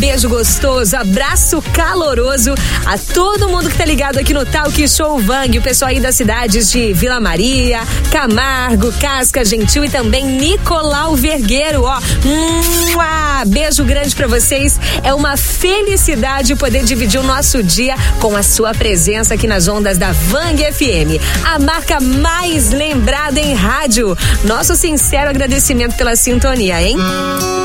beijo gostoso, abraço caloroso a todo mundo que tá ligado aqui no Talk Show Vang, o pessoal aí das cidades de Vila Maria, Camargo, Casca Gentil e também Nicolau Vergueiro, ó. Beijo grande pra vocês. É uma felicidade poder dividir o nosso dia com a sua presença aqui nas ondas da Vang FM, a marca mais lembrada em rádio. Nosso sincero agradecimento pela sintonia, hein?